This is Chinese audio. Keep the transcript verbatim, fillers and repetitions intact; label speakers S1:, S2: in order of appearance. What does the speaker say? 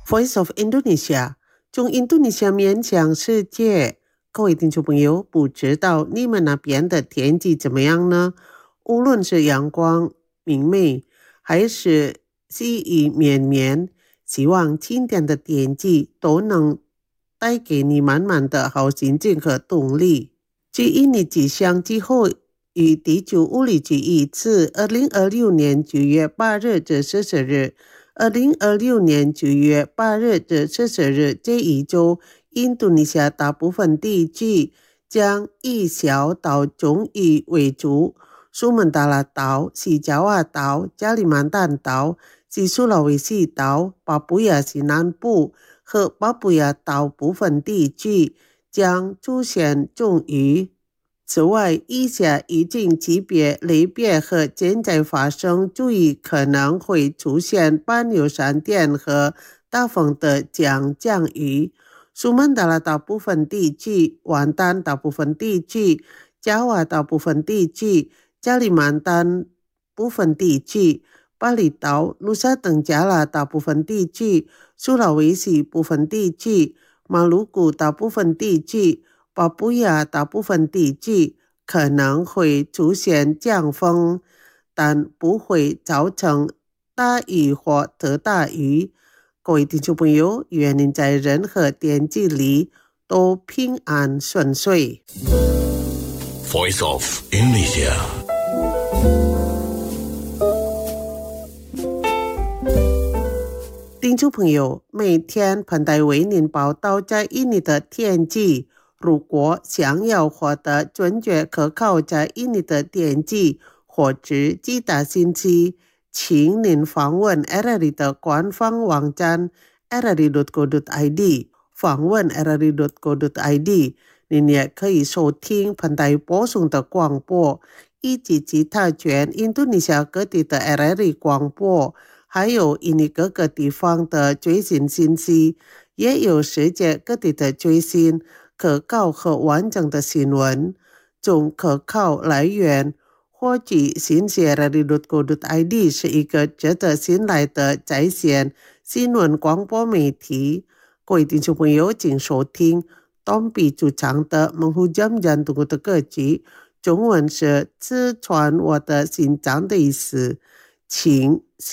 S1: Voice of Indonesia 从印度尼西亚面向世界。各位听众朋友，不知道你们那边的天气怎么样呢？无论是阳光明媚还是细雨绵绵，希望今天的天气都能带给你满满的好心情和动力。据印尼气象机构与地球物理局预测，二零二六年九月八日至十四日，二零二六年九月八日至十四日这一周，印度尼西亚大部分地区将以小到中雨为主，苏门答腊岛、西爪哇岛、加里曼丹岛、西苏拉威西岛、巴布亚西南部和巴布亚岛部分地区将出现重雨。此外，以下预警级别类别和正在发生，注意可能会出现伴有闪电和大风的强降雨。苏门答腊大部分地区、掼蛋大部分地区、爪哇大部分地区、加里曼丹部分地区、巴厘岛、努沙登加拉大部分地区、苏拉威西部分地区、马鲁古大部分地区、巴布亚大部分地区可能会出现降风，但不会造成大雨或特大雨。各位听众朋友，愿您在任何天气里都平安顺遂。
S2: Voice of Indonesia。
S1: 听众朋友，每天彭代为您报道在印尼的天气。如果想要获得准确可靠在印尼的天气或者其他信息，请您访问 R R I 的官方网站 r r i dot co dot i d， 访问 r r i dot co dot i d， 您也可以收听彭代播送的广播，以及其他全印度尼西亚各地的 R R I 广播，还有印尼各个地方的最新信息，也有世界各地的最新可靠和完整的新闻。从可靠来源获取信息 r r i dot co dot i d 是一个值得信赖的在线新闻广播媒体。各位听众朋友，请收听东比主唱的蒙古江江度的歌曲，中文是刺穿我的心脏的意思，请